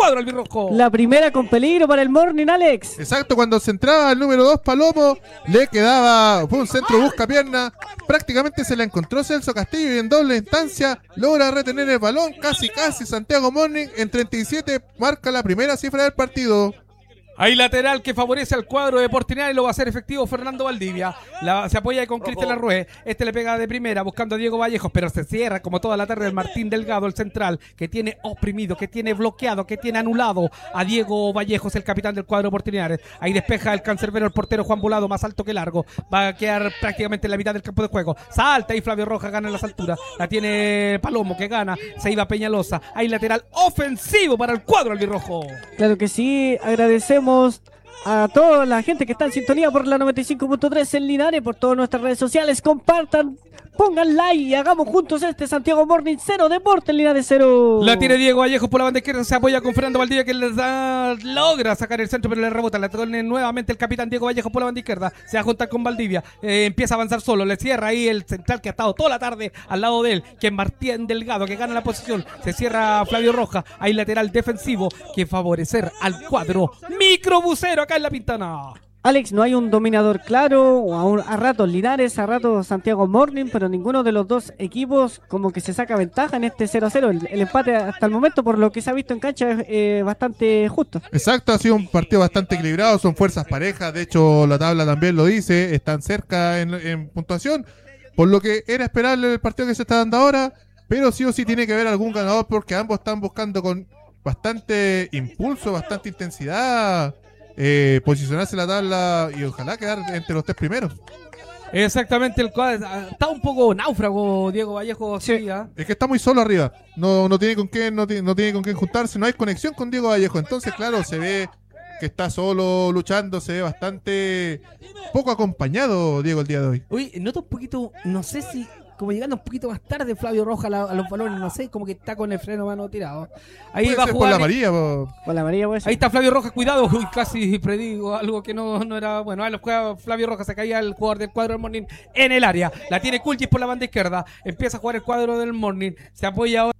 cuadro albirrojo. La primera con peligro para el Morning, Alex. Exacto, cuando se entraba el número 2 Palomo, le quedaba, fue un centro busca pierna, prácticamente se la encontró Celso Castillo y en doble instancia logra retener el balón, casi Santiago Morning en 37 marca la primera cifra del partido. Hay lateral que favorece al cuadro de Portinari, lo va a hacer efectivo Fernando Valdivia. Se apoya ahí con Cristian Larrué. Le pega de primera buscando a Diego Vallejos, pero se cierra como toda la tarde el Martín Delgado, el central, que tiene oprimido, que tiene bloqueado, que tiene anulado a Diego Vallejos, el capitán del cuadro de Portinari. Ahí despeja el cancerbero, el portero Juan Volado, más alto que largo. Va a quedar prácticamente en la mitad del campo de juego. Salta y Flavio Rojas gana en las alturas. La tiene Palomo que gana. Se iba Peñalosa. Hay lateral ofensivo para el cuadro albirrojo. Claro que sí, agradecemos a toda la gente que está en sintonía por la 95.3 en Linares, por todas nuestras redes sociales. Compartan, pongan like y hagamos juntos este Santiago Morning 0, Deportes Linares 0. La tiene Diego Vallejos por la banda izquierda, se apoya con Fernando Valdivia que logra sacar el centro pero le rebota, la tiene nuevamente el capitán Diego Vallejos por la banda izquierda, se va a juntar con Valdivia, empieza a avanzar solo, le cierra ahí el central que ha estado toda la tarde al lado de él, que es Martín Delgado que gana la posición, se cierra Flavio Rojas, hay lateral defensivo que favorecer al cuadro microbusero acá en La Pintana. Alex, no hay un dominador claro, a ratos Linares, a ratos Santiago Morning, pero ninguno de los dos equipos como que se saca ventaja en este 0-0. El empate hasta el momento, por lo que se ha visto en cancha, es bastante justo. Exacto, ha sido un partido bastante equilibrado, son fuerzas parejas, de hecho la tabla también lo dice, están cerca en puntuación, por lo que era esperable el partido que se está dando ahora, pero sí o sí tiene que haber algún ganador porque ambos están buscando con bastante impulso, bastante intensidad, posicionarse en la tabla y ojalá quedar entre los tres primeros. Exactamente, el cuadro está un poco náufrago Diego Vallejo. Sí. Es que está muy solo arriba, no tiene con quién juntarse, no hay conexión con Diego Vallejo, entonces claro, se ve que está solo luchando, se ve bastante poco acompañado Diego el día de hoy. Uy, noto un poquito, no sé si como llegando un poquito más tarde Flavio Rojas a los balones, no sé, como que está con el freno mano tirado. Ahí puede va a ser jugar por la María, Por la María puede ser. Ahí está Flavio Rojas, cuidado. Uy, casi predigo algo que no era bueno. Ahí lo juega Flavio Rojas, se caía el jugador del cuadro del Morning en el área. La tiene Kulchis por la banda izquierda. Empieza a jugar el cuadro del Morning. Se apoya ahora